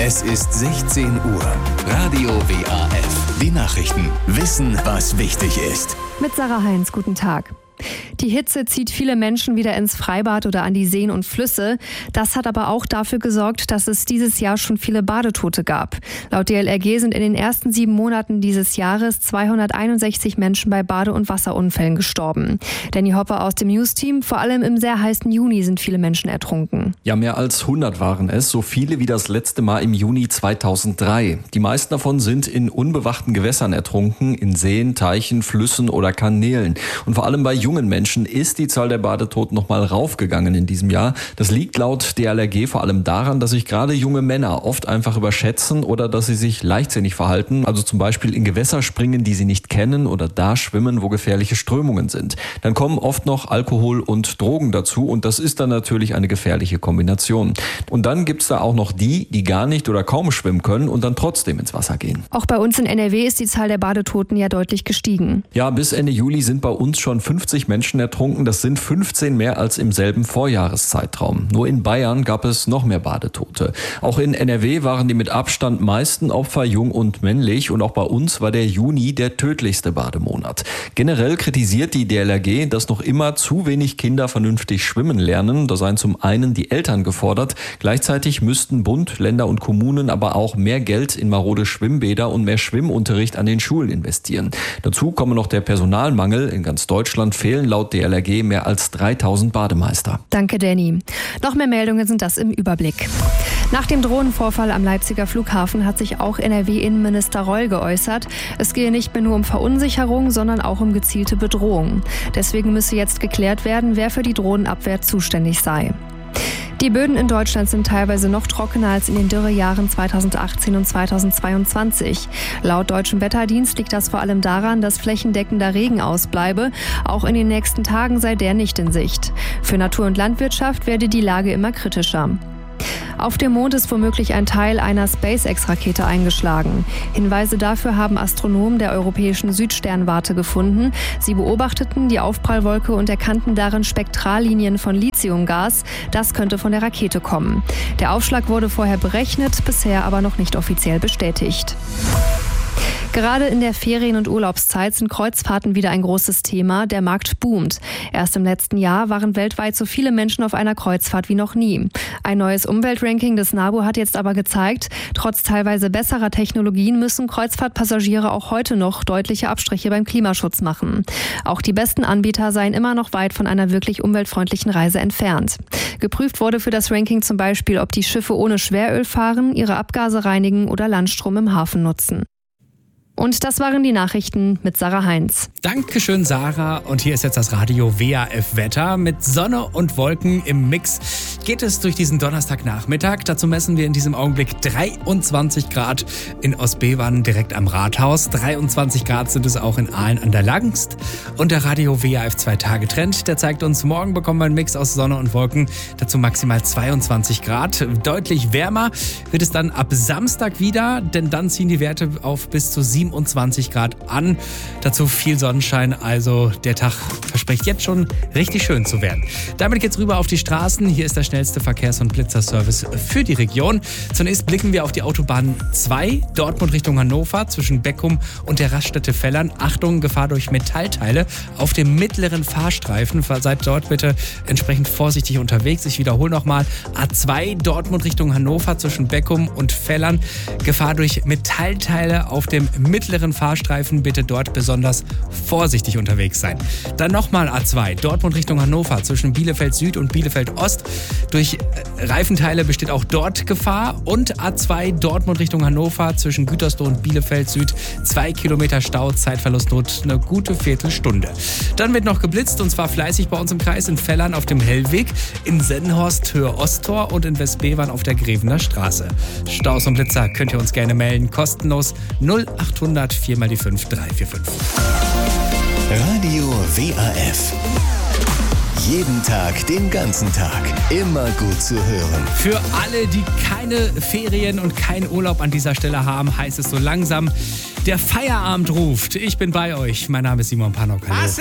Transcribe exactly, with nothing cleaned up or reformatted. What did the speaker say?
Es ist sechzehn Uhr. Radio W A F. Die Nachrichten. Wissen, was wichtig ist. Mit Sarah Heinz, guten Tag. Die Hitze zieht viele Menschen wieder ins Freibad oder an die Seen und Flüsse. Das hat aber auch dafür gesorgt, dass es dieses Jahr schon viele Badetote gab. Laut D L R G sind in den ersten sieben Monaten dieses Jahres zweihunderteinundsechzig Menschen bei Bade- und Wasserunfällen gestorben. Danny Hopper aus dem News-Team: Vor allem im sehr heißen Juni sind viele Menschen ertrunken. Ja, mehr als hundert waren es, so viele wie das letzte Mal im Juni zweitausenddrei. Die meisten davon sind in unbewachten Gewässern ertrunken, in Seen, Teichen, Flüssen oder Kanälen. Und vor allem bei jungen Menschen ist die Zahl der Badetoten noch mal raufgegangen in diesem Jahr. Das liegt laut D L R G vor allem daran, dass sich gerade junge Männer oft einfach überschätzen oder dass sie sich leichtsinnig verhalten, also zum Beispiel in Gewässer springen, die sie nicht kennen, oder da schwimmen, wo gefährliche Strömungen sind. Dann kommen oft noch Alkohol und Drogen dazu und das ist dann natürlich eine gefährliche Kombination. Und dann gibt's da auch noch die, die gar nicht oder kaum schwimmen können und dann trotzdem ins Wasser gehen. Auch bei uns in N R W ist die Zahl der Badetoten ja deutlich gestiegen. Ja, bis Ende Juli sind bei uns schon fünfzig Menschen ertrunken. Das sind fünfzehn mehr als im selben Vorjahreszeitraum. Nur in Bayern gab es noch mehr Badetote. Auch in N R W waren die mit Abstand meisten Opfer jung und männlich und auch bei uns war der Juni der tödlichste Bademonat. Generell kritisiert die D L R G, dass noch immer zu wenig Kinder vernünftig schwimmen lernen. Da seien zum einen die Eltern gefordert. Gleichzeitig müssten Bund, Länder und Kommunen aber auch mehr Geld in marode Schwimmbäder und mehr Schwimmunterricht an den Schulen investieren. Dazu komme noch der Personalmangel. In ganz Deutschland fehlen laut D L R G mehr als dreitausend Bademeister. Danke, Danny. Noch mehr Meldungen sind das im Überblick. Nach dem Drohnenvorfall am Leipziger Flughafen hat sich auch N R W-Innenminister Reul geäußert. Es gehe nicht mehr nur um Verunsicherung, sondern auch um gezielte Bedrohung. Deswegen müsse jetzt geklärt werden, wer für die Drohnenabwehr zuständig sei. Die Böden in Deutschland sind teilweise noch trockener als in den Dürrejahren zweitausendachtzehn und zweitausendzweiundzwanzig. Laut Deutschem Wetterdienst liegt das vor allem daran, dass flächendeckender Regen ausbleibe. Auch in den nächsten Tagen sei der nicht in Sicht. Für Natur und Landwirtschaft werde die Lage immer kritischer. Auf dem Mond ist womöglich ein Teil einer SpaceX-Rakete eingeschlagen. Hinweise dafür haben Astronomen der Europäischen Südsternwarte gefunden. Sie beobachteten die Aufprallwolke und erkannten darin Spektrallinien von Lithiumgas. Das könnte von der Rakete kommen. Der Aufschlag wurde vorher berechnet, bisher aber noch nicht offiziell bestätigt. Gerade in der Ferien- und Urlaubszeit sind Kreuzfahrten wieder ein großes Thema. Der Markt boomt. Erst im letzten Jahr waren weltweit so viele Menschen auf einer Kreuzfahrt wie noch nie. Ein neues Umweltranking des NABU hat jetzt aber gezeigt, trotz teilweise besserer Technologien müssen Kreuzfahrtpassagiere auch heute noch deutliche Abstriche beim Klimaschutz machen. Auch die besten Anbieter seien immer noch weit von einer wirklich umweltfreundlichen Reise entfernt. Geprüft wurde für das Ranking zum Beispiel, ob die Schiffe ohne Schweröl fahren, ihre Abgase reinigen oder Landstrom im Hafen nutzen. Und das waren die Nachrichten mit Sarah Heinz. Dankeschön, Sarah. Und hier ist jetzt das Radio W A F Wetter. Mit Sonne und Wolken im Mix geht es durch diesen Donnerstagnachmittag. Dazu messen wir in diesem Augenblick dreiundzwanzig Grad in Ostbevern direkt am Rathaus. dreiundzwanzig Grad sind es auch in Aalen an der Langst. Und der Radio W A F zwei-Tage-Trend, der zeigt uns, morgen bekommen wir einen Mix aus Sonne und Wolken. Dazu maximal zweiundzwanzig Grad. Deutlich wärmer wird es dann ab Samstag wieder, denn dann ziehen die Werte auf bis zu siebenundzwanzig Grad an. Dazu viel Sonnenschein, also der Tag verspricht jetzt schon richtig schön zu werden. Damit geht's rüber auf die Straßen. Hier ist der schnellste Verkehrs- und Blitzerservice für die Region. Zunächst blicken wir auf die Autobahn zwei, Dortmund Richtung Hannover, zwischen Beckum und der Raststätte Vellern. Achtung, Gefahr durch Metallteile auf dem mittleren Fahrstreifen. Seid dort bitte entsprechend vorsichtig unterwegs. Ich wiederhole nochmal. A zwei, Dortmund Richtung Hannover, zwischen Beckum und Vellern. Gefahr durch Metallteile auf dem mittleren Fahrstreifen, bitte dort besonders vorsichtig unterwegs sein. Dann nochmal A zwei, Dortmund Richtung Hannover, zwischen Bielefeld Süd und Bielefeld Ost. Durch Reifenteile besteht auch dort Gefahr. Und A zwei, Dortmund Richtung Hannover, zwischen Gütersloh und Bielefeld Süd, zwei Kilometer Stau, Zeitverlust not eine gute Viertelstunde. Dann wird noch geblitzt, und zwar fleißig bei uns im Kreis in Vellern auf dem Hellweg, in Sennhorst Höhe Osttor und in Westbevern auf der Grevener Straße. Staus und Blitzer könnt ihr uns gerne melden, kostenlos null achthundert vier mal die fünf drei vier fünf. Radio W A F. Jeden Tag, den ganzen Tag. Immer gut zu hören. Für alle, die keine Ferien und keinen Urlaub an dieser Stelle haben, heißt es so langsam, der Feierabend ruft. Ich bin bei euch. Mein Name ist Simon Panok. Hallo.